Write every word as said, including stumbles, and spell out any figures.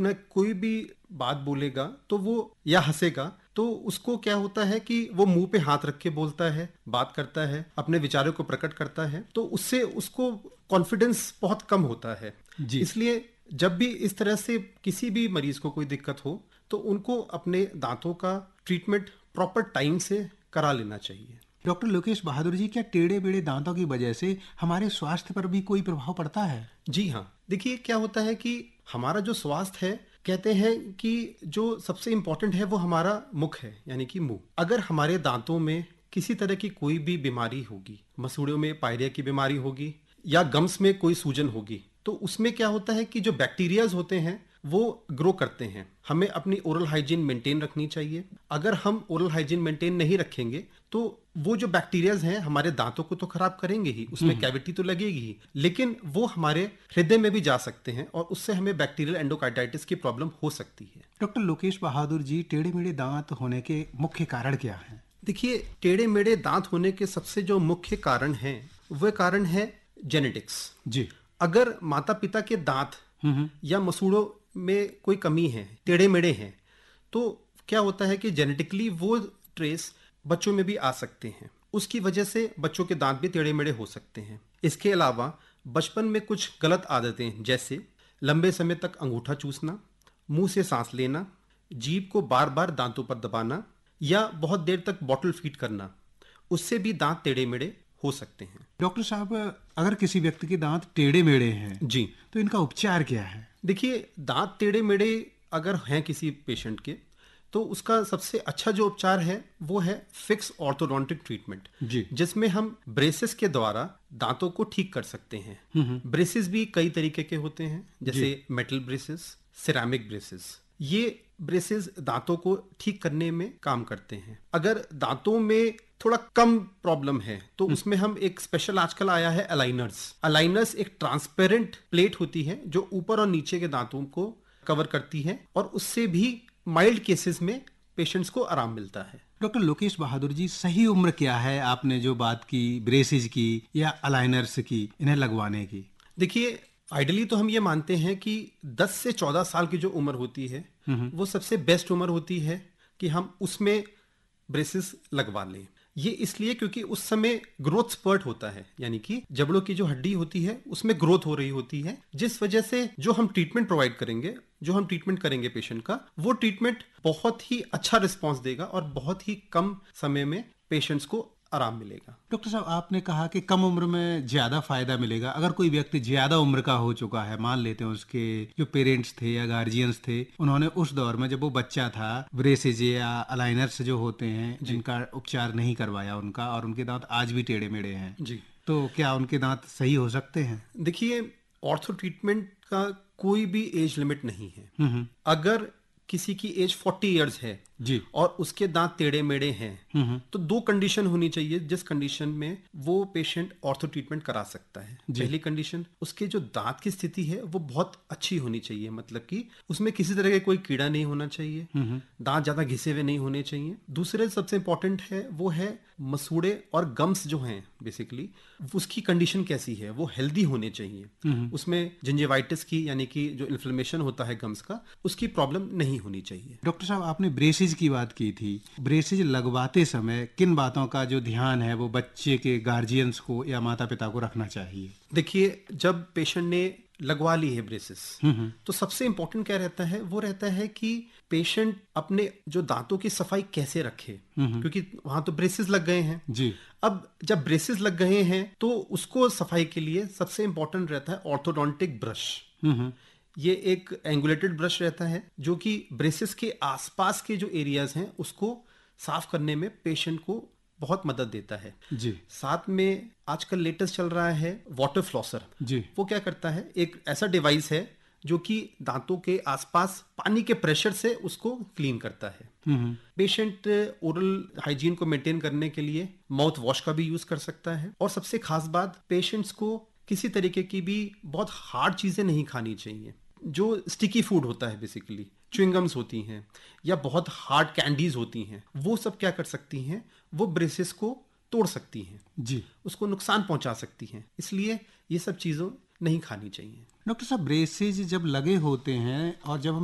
अपना कोई भी बात बोलेगा तो वो या हंसेगा तो उसको क्या होता है कि वो मुंह पे हाथ रख के बोलता है, बात करता है, अपने विचारों को प्रकट करता है, तो उससे उसको कॉन्फिडेंस बहुत कम होता है। जी। इसलिए जब भी इस तरह से किसी भी मरीज को कोई दिक्कत हो तो उनको अपने दांतों का ट्रीटमेंट प्रॉपर टाइम से करा लेना चाहिए। डॉक्टर लोकेश बहादुर जी, क्या टेढ़े मेढ़े दांतों की वजह से हमारे स्वास्थ्य पर भी कोई प्रभाव पड़ता है? जी हाँ, देखिए क्या होता है कि हमारा जो स्वास्थ्य है, कहते हैं कि जो सबसे इम्पोर्टेंट है वो हमारा मुख है, यानी कि मुंह। अगर हमारे दांतों में किसी तरह की कोई भी बीमारी होगी, मसूड़ों में पायरिया की बीमारी होगी या गम्स में कोई सूजन होगी, तो उसमें क्या होता है कि जो बैक्टीरियाज होते हैं वो ग्रो करते हैं। हमें अपनी ओरल हाइजीन मेंटेन रखनी चाहिए। अगर हम ओरल हाइजीन मेंटेन नहीं रखेंगे तो वो जो बैक्टीरियाज हैं हमारे दांतों को तो खराब करेंगे ही, उसमें कैविटी तो लगेगी ही, लेकिन वो हमारे हृदय में भी जा सकते हैं और उससे हमें बैक्टीरियल एंडोकार्डाइटिस की प्रॉब्लम हो सकती है। डॉक्टर लोकेश बहादुर जी, टेढ़े मेढ़े दांत होने के मुख्य कारण क्या हैं? देखिए, टेढ़े मेढ़े दांत होने के सबसे जो मुख्य कारण हैं वह कारण है जेनेटिक्स। जी। अगर माता पिता के दांत या मसूड़ों में कोई कमी है, टेढ़े मेढ़े हैं, तो क्या होता है कि जेनेटिकली वो ट्रेस बच्चों में भी आ सकते हैं। उसकी वजह से बच्चों के दांत भी टेढ़े मेढ़े हो सकते हैं। इसके अलावा बचपन में कुछ गलत आदतें, जैसे लंबे समय तक अंगूठा चूसना, मुंह से सांस लेना, जीभ को बार बार दांतों पर दबाना या बहुत देर तक बॉटल फीड करना, उससे भी दांत टेढ़े मेढ़े हो सकते हैं। डॉक्टर साहब, अगर किसी व्यक्ति के दांत टेढ़े मेढ़े हैं जी, तो इनका उपचार क्या है? देखिए, दांत टेढ़े मेढ़े अगर हैं किसी पेशेंट के, तो उसका सबसे अच्छा जो उपचार है वो है फिक्स ऑर्थोडोंटिक ट्रीटमेंट, जी। जिसमें हम ब्रेसेस के द्वारा दांतों को ठीक कर सकते हैं। ब्रेसेस भी कई तरीके के होते हैं, जैसे मेटल ब्रेसेस, सिरेमिक ब्रेसेस। ये ब्रेसेस दांतों को ठीक करने में काम करते हैं। अगर दांतों में थोड़ा कम प्रॉब्लम है तो उसमें हम एक स्पेशल आजकल आया है अलाइनर्स। अलाइनर्स एक ट्रांसपेरेंट प्लेट होती है जो ऊपर और नीचे के दांतों को कवर करती है और उससे भी माइल्ड केसेस में पेशेंट्स को आराम मिलता है। डॉक्टर लोकेश बहादुर जी, सही उम्र क्या है, आपने जो बात की ब्रेसेज की या अलाइनर्स की, इन्हें लगवाने की? देखिए, आइडियली तो हम ये मानते हैं कि दस से चौदह साल की जो उम्र होती है वो सबसे बेस्ट उम्र होती है कि हम उसमें ब्रेसेस लगवा लें। ये इसलिए क्योंकि उस समय ग्रोथ स्पर्ट होता है, यानी कि जबड़ों की जो हड्डी होती है उसमें ग्रोथ हो रही होती है, जिस वजह से जो हम ट्रीटमेंट प्रोवाइड करेंगे, जो हम ट्रीटमेंट करेंगे पेशेंट का, वो ट्रीटमेंट बहुत ही अच्छा रिस्पॉन्स देगा और बहुत ही कम समय में पेशेंट्स को आराम मिलेगा। डॉक्टर साहब, आपने कहा कि कम उम्र में ज्यादा फायदा मिलेगा। अगर कोई व्यक्ति ज्यादा उम्र का हो चुका है, मान लेते हैं उसके जो पेरेंट्स थे या गार्जियंस थे, उन्होंने उस दौर में जब वो बच्चा था ब्रेसेज या अलाइनर्स जो होते हैं जिनका उपचार नहीं करवाया उनका, और उनके दांत आज भी टेढ़े मेढ़े हैं, जी, तो क्या उनके दांत सही हो सकते हैं? देखिए, ऑर्थो ट्रीटमेंट का कोई भी एज लिमिट नहीं है। अगर किसी की एज चालीस इयर्स है जी। और उसके दांत टेढ़े मेढ़े हैं तो दो कंडीशन होनी चाहिए जिस कंडीशन में वो पेशेंट ऑर्थो ट्रीटमेंट करा सकता है। पहली कंडीशन, उसके जो दांत की स्थिति है वो बहुत अच्छी होनी चाहिए, मतलब कि उसमें किसी तरह का कोई कीड़ा नहीं होना चाहिए, दांत ज्यादा घिसे हुए नहीं होने चाहिए। दूसरे सबसे इंपॉर्टेंट है वो है मसूड़े और गम्स जो हैं, बेसिकली उसकी कंडीशन कैसी है, वो हेल्दी होने चाहिए। उसमें जिंजिवाइटिस की, यानी कि जो इन्फ्लेमेशन होता है गम्स का, उसकी प्रॉब्लम नहीं होनी चाहिए। डॉक्टर साहब, आपने ब्रेसेज की बात की थी। ब्रेसेज लगवाते समय किन बातों का जो ध्यान है वो बच्चे के गार्जियंस को या माता पिता को रखना चाहिए? देखिए, जब पेशेंट ने लगवा ली है ब्रेसेस तो सबसे इंपॉर्टेंट क्या रहता है, वो रहता है कि पेशेंट अपने जो दांतों की सफाई कैसे रखे, क्योंकि वहां तो ब्रेसेस लग गए हैं। जी। अब जब ब्रेसेस लग गए हैं तो उसको सफाई के लिए सबसे इंपॉर्टेंट रहता है ऑर्थोडोंटिक ब्रश। ये एक एंगुलेटेड ब्रश रहता है जो कि ब्रेसेस के आसपास के जो एरियाज हैं उसको साफ करने में पेशेंट को बहुत मदद देता है। जी। साथ में आजकल लेटेस्ट चल रहा है वाटर फ्लॉसर। जी। वो क्या करता है, एक ऐसा डिवाइस है जो कि दांतों के आसपास पानी के प्रेशर से उसको क्लीन करता है। पेशेंट ओरल हाइजीन को मेंटेन करने के लिए माउथ वॉश का भी यूज कर सकता है। और सबसे खास बात, पेशेंट्स को किसी तरीके की भी बहुत हार्ड चीजें नहीं खानी चाहिए। जो स्टिकी फूड होता है, बेसिकली च्युइंगम्स होती हैं या बहुत हार्ड कैंडीज होती हैं, वो सब क्या कर सकती हैं, वो ब्रेसेस को तोड़ सकती हैं जी। उसको नुकसान पहुंचा सकती हैं। इसलिए ये सब चीज़ों नहीं खानी चाहिए। डॉक्टर साहब, ब्रेसेज जब लगे होते हैं और जब